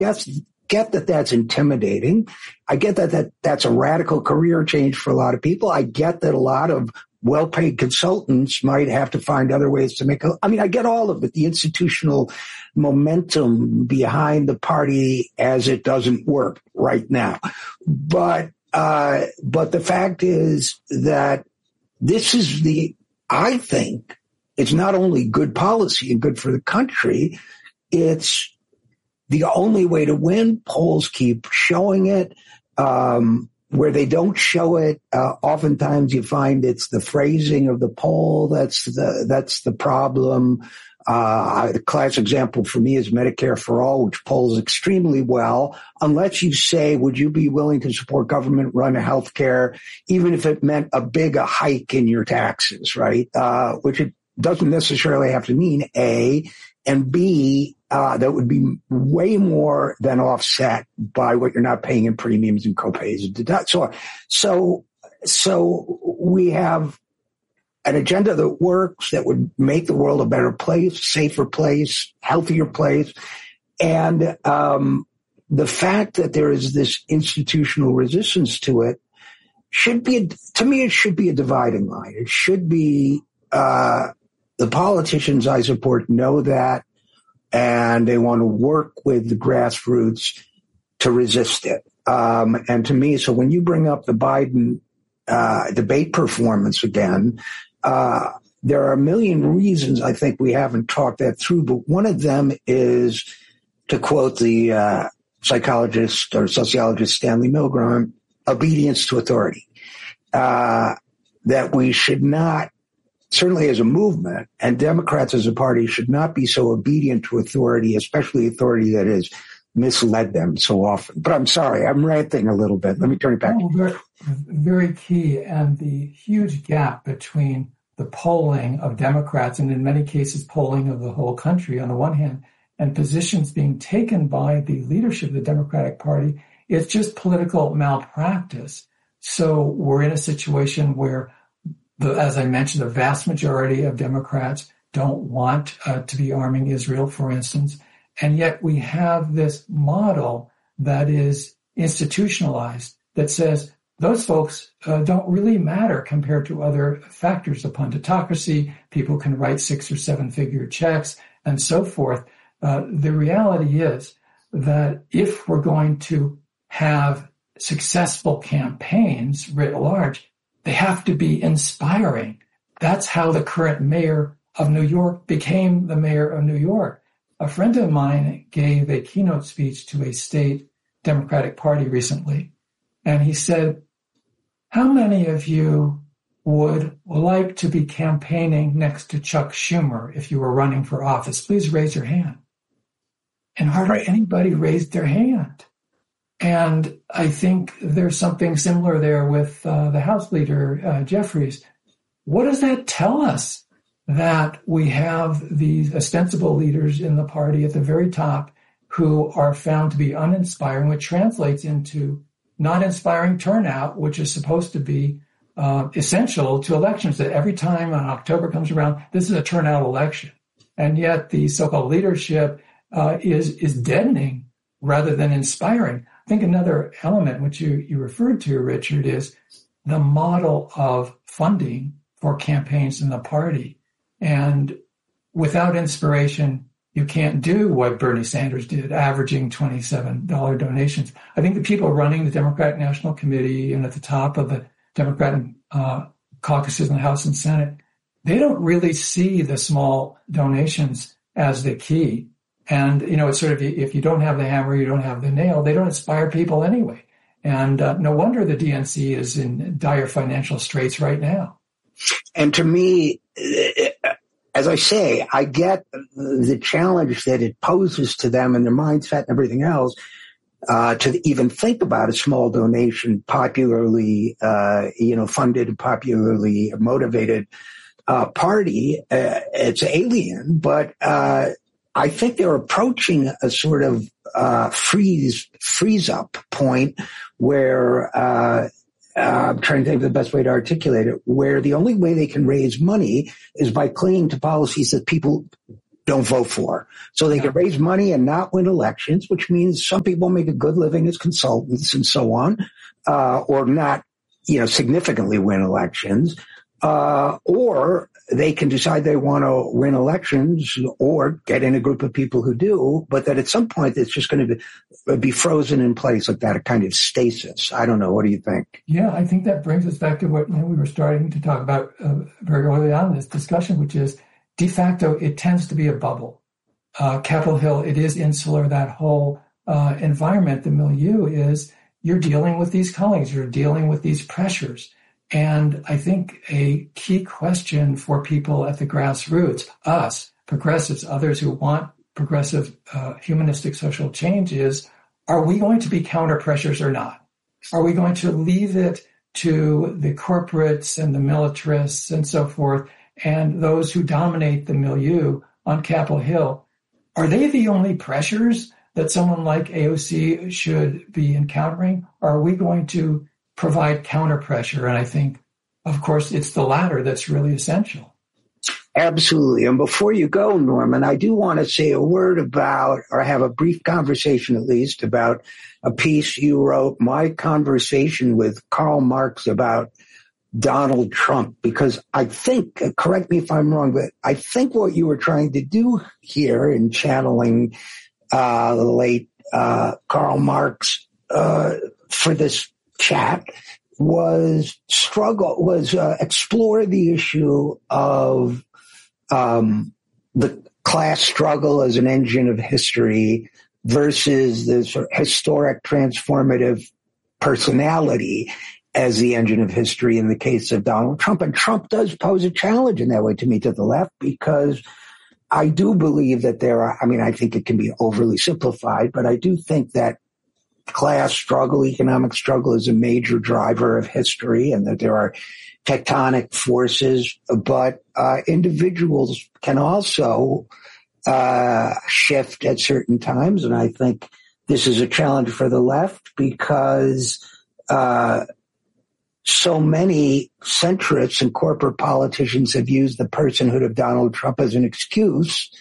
get that that's intimidating. I get that that's a radical career change for a lot of people. I get that a lot of well-paid consultants might have to find other ways to make I get all of it, the institutional momentum behind the party as it doesn't work right now. But the fact is that this is I think it's not only good policy and good for the country, it's the only way to win. Polls keep showing it. Where they don't show it, oftentimes you find it's the phrasing of the poll that's the problem. The classic example for me is Medicare for All, which polls extremely well, unless you say, would you be willing to support government-run health care, even if it meant a hike in your taxes, right? Which it doesn't necessarily have to mean, A, and B, that would be way more than offset by what you're not paying in premiums and copays and deductibles. So we have an agenda that works, that would make the world a better place, safer place, healthier place. And the fact that there is this institutional resistance to it should be, to me, it should be a dividing line. It should be the politicians I support know that, and they want to work with the grassroots to resist it. And to me, so when you bring up the Biden debate performance again, there are a million reasons I think we haven't talked that through, but one of them is, to quote the psychologist or sociologist Stanley Milgram, obedience to authority. That we should not, certainly as a movement, and Democrats as a party should not be so obedient to authority, especially authority that has misled them so often. But I'm sorry, I'm ranting a little bit. Let me turn it back. Very, very key. And the huge gap between the polling of Democrats and in many cases polling of the whole country on the one hand, and positions being taken by the leadership of the Democratic Party, it's just political malpractice. So we're in a situation where, as I mentioned, the vast majority of Democrats don't want to be arming Israel, for instance. And yet we have this model that is institutionalized that says those folks don't really matter compared to other factors of punditocracy. People can write 6 or 7 figure checks and so forth. The reality is that if we're going to have successful campaigns writ large, they have to be inspiring. That's how the current mayor of New York became the mayor of New York. A friend of mine gave a keynote speech to a state Democratic Party recently, and he said, how many of you would like to be campaigning next to Chuck Schumer if you were running for office? Please raise your hand. And hardly anybody raised their hand. And I think there's something similar there with the House leader, Jeffries. What does that tell us? That we have these ostensible leaders in the party at the very top who are found to be uninspiring, which translates into not inspiring turnout, which is supposed to be essential to elections, that every time an October comes around, this is a turnout election. And yet the so-called leadership is deadening rather than inspiring. I think another element which you referred to, Richard, is the model of funding for campaigns in the party. And without inspiration, you can't do what Bernie Sanders did, averaging $27 donations. I think the people running the Democratic National Committee and at the top of the Democratic caucuses in the House and Senate, they don't really see the small donations as the key. And, it's sort of, if you don't have the hammer, you don't have the nail. They don't inspire people anyway. And no wonder the DNC is in dire financial straits right now. And to me, as I say, I get the challenge that it poses to them and their mindset and everything else, to even think about a small donation, popularly, funded and popularly motivated, party. It's alien, but, I think they're approaching a sort of, freeze up point where, I'm trying to think of the best way to articulate it, where the only way they can raise money is by clinging to policies that people don't vote for. So they can raise money and not win elections, which means some people make a good living as consultants and so on, or not, significantly win elections, or they can decide they want to win elections or get in a group of people who do, but that at some point it's just going to be frozen in place like that, a kind of stasis. I don't know. What do you think? Yeah, I think that brings us back to what we were starting to talk about very early on in this discussion, which is de facto, it tends to be a bubble. Capitol Hill, it is insular. That whole environment, the milieu is, you're dealing with these colleagues, you're dealing with these pressures. And I think a key question for people at the grassroots, us, progressives, others who want progressive humanistic social change is, are we going to be counter pressures or not? Are we going to leave it to the corporates and the militarists and so forth and those who dominate the milieu on Capitol Hill? Are they the only pressures that someone like AOC should be encountering? Or are we going to provide counter pressure? And I think, of course, it's the latter that's really essential. Absolutely. And before you go, Norman, I do want to say a word about, or have a brief conversation at least, about a piece you wrote, My Conversation with Karl Marx About Donald Trump, because I think, correct me if I'm wrong, but I think what you were trying to do here in channeling the late Karl Marx for this chat was explore the issue of the class struggle as an engine of history versus the sort of historic transformative personality as the engine of history in the case of Donald Trump. And Trump does pose a challenge in that way to me, to the left, because I do believe that I think it can be overly simplified, but I do think that class struggle, economic struggle is a major driver of history, and that there are tectonic forces, but individuals can also shift at certain times. And I think this is a challenge for the left because so many centrists and corporate politicians have used the personhood of Donald Trump as an excuse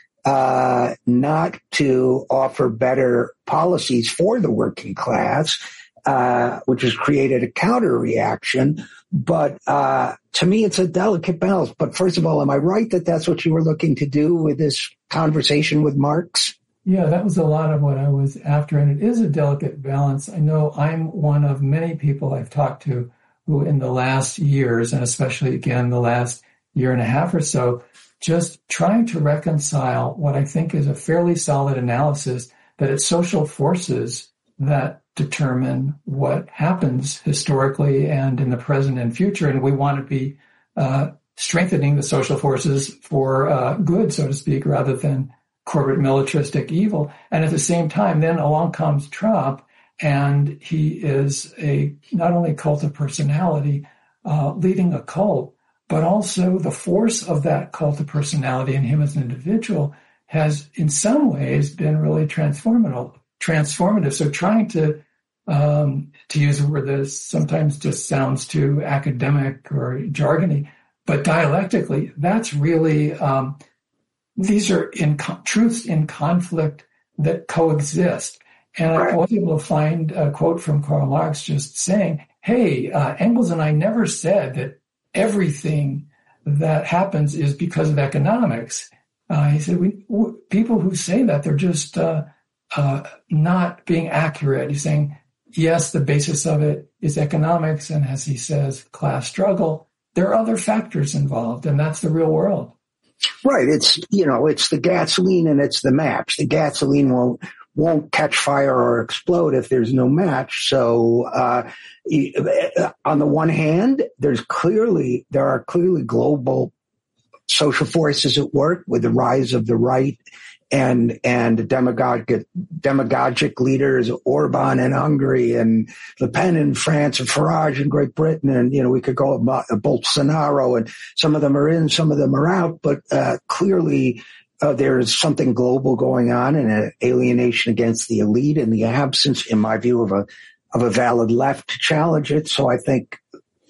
not to offer better policies for the working class, which has created a counter reaction. But to me, it's a delicate balance. But first of all, am I right that that's what you were looking to do with this conversation with Marx? Yeah, that was a lot of what I was after, and it is a delicate balance. I know I'm one of many people I've talked to who in the last years, and especially again the last year and a half or so, just trying to reconcile what I think is a fairly solid analysis that it's social forces that determine what happens historically and in the present and future, and we want to be strengthening the social forces for good, so to speak, rather than corporate militaristic evil. And at the same time, then along comes Trump, and he is a not only cult of personality, leading a cult, but also the force of that cult of personality in him as an individual has in some ways been really transformative. So trying to use a word that sometimes just sounds too academic or jargony, but dialectically, that's really, these are truths in conflict that coexist. And I was able to find a quote from Karl Marx just saying, hey, Engels and I never said that everything that happens is because of economics. He said, people who say that, they're just not being accurate. He's saying, yes, the basis of it is economics, and as he says, class struggle. There are other factors involved, and that's the real world. Right. It's the gasoline and it's the match. The gasoline won't catch fire or explode if there's no match. So, on the one hand, there are clearly global social forces at work with the rise of the right and demagogic leaders, Orban in Hungary and Le Pen in France and Farage in Great Britain. And, we could go about Bolsonaro, and some of them are in, some of them are out, but clearly there is something global going on, and an alienation against the elite in the absence, in my view, of a valid left to challenge it. So I think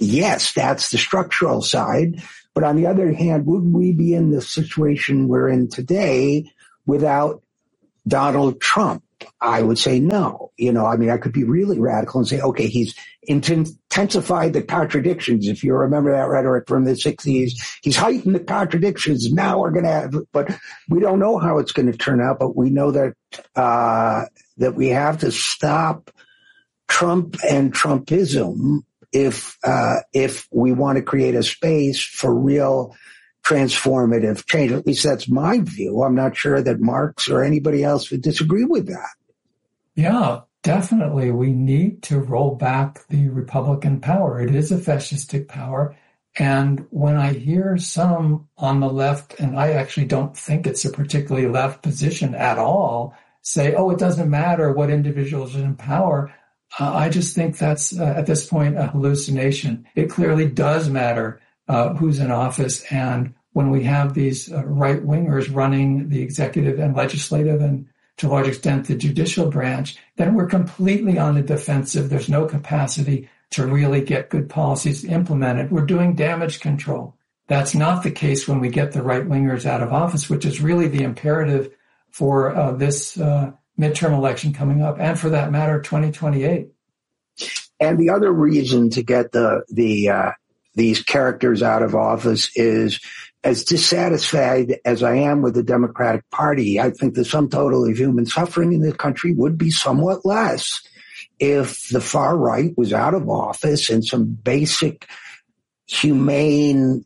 yes, that's the structural side. But on the other hand, would we be in the situation we're in today without Donald Trump? I would say no. I could be really radical and say, okay, he's intensified the contradictions. If you remember that rhetoric from the 60s, he's heightened the contradictions. Now we're going to have, but we don't know how it's going to turn out, but we know that, that we have to stop Trump and Trumpism if we want to create a space for real transformative change. At least that's my view. I'm not sure that Marx or anybody else would disagree with that. Yeah, definitely. We need to roll back the Republican power. It is a fascistic power. And when I hear some on the left, and I actually don't think it's a particularly left position at all, say, oh, it doesn't matter what individuals are in power, I just think that's, at this point, a hallucination. It clearly does matter who's in office. And when we have these right-wingers running the executive and legislative and to a large extent the judicial branch, then we're completely on the defensive. There's no capacity to really get good policies implemented. We're doing damage control. That's not the case when we get the right-wingers out of office, which is really the imperative for this midterm election coming up, and for that matter, 2028. And the other reason to get these characters out of office is, as dissatisfied as I am with the Democratic Party, I think the sum total of human suffering in this country would be somewhat less if the far right was out of office and some basic humane,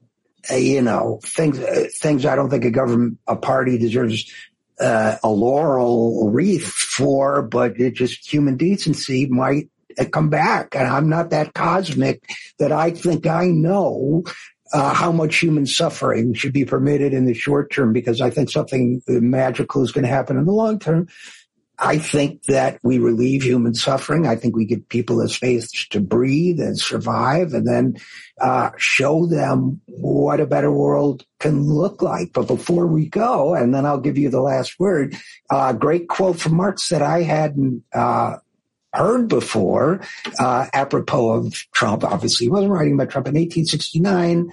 things I don't think a party deserves a laurel wreath for, but it just human decency might come back. And I'm not that cosmic that I think I know how much human suffering should be permitted in the short term, because I think something magical is going to happen in the long term. I think that we relieve human suffering. I think we give people a space to breathe and survive, and then show them what a better world can look like. But before we go, and then I'll give you the last word, great quote from Marx that I hadn't heard before, apropos of Trump. Obviously, he wasn't writing about Trump in 1869,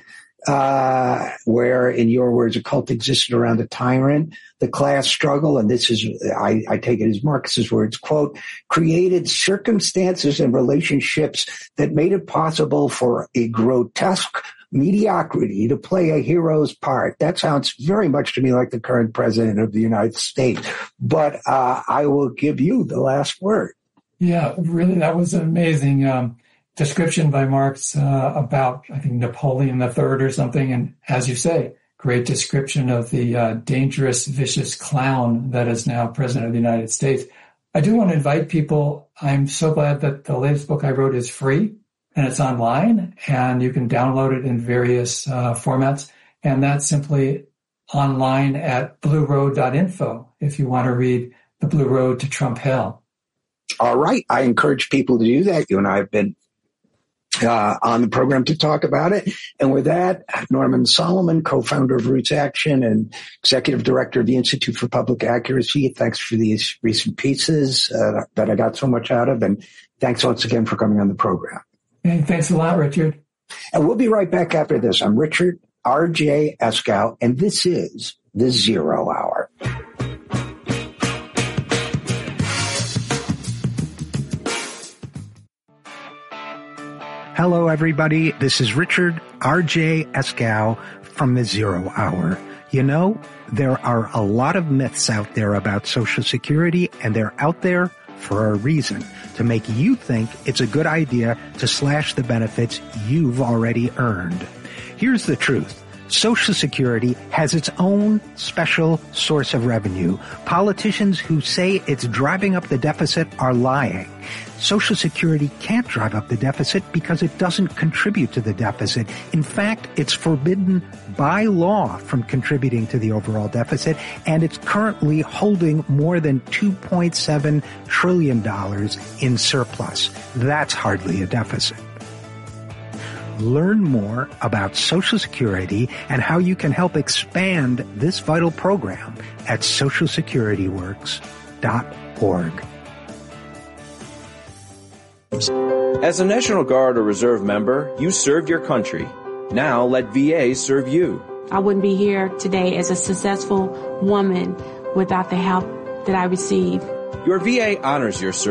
where, in your words, a cult existed around a tyrant. The class struggle, and this is, I take it as Marx's words, quote, created circumstances and relationships that made it possible for a grotesque mediocrity to play a hero's part. That sounds very much to me like the current president of the United States. But I will give you the last word. Yeah, really, that was an amazing description by Marx about, I think, Napoleon III or something. And as you say, great description of the dangerous, vicious clown that is now president of the United States. I do want to invite people. I'm so glad that the latest book I wrote is free and it's online, and you can download it in various formats. And that's simply online at blueroad.info if you want to read The Blue Road to Trump Hell. All right. I encourage people to do that. You and I have been on the program to talk about it. And with that, Norman Solomon, co-founder of Roots Action and executive director of the Institute for Public Accuracy, thanks for these recent pieces that I got so much out of. And thanks once again for coming on the program. Hey, thanks a lot, Richard. And we'll be right back after this. I'm Richard R.J. Eskow, and this is The Zero Hour. Hello, everybody. This is Richard R.J. Eskow from The Zero Hour. You know, there are a lot of myths out there about Social Security, and they're out there for a reason, to make you think it's a good idea to slash the benefits you've already earned. Here's the truth. Social Security has its own special source of revenue. Politicians who say it's driving up the deficit are lying. Social Security can't drive up the deficit because it doesn't contribute to the deficit. In fact, it's forbidden by law from contributing to the overall deficit, and it's currently holding more than $2.7 trillion in surplus. That's hardly a deficit. Learn more about Social Security and how you can help expand this vital program at socialsecurityworks.org. themselves. As a National Guard or Reserve member, you served your country. Now let VA serve you. I wouldn't be here today as a successful woman without the help that I received. Your VA honors your service.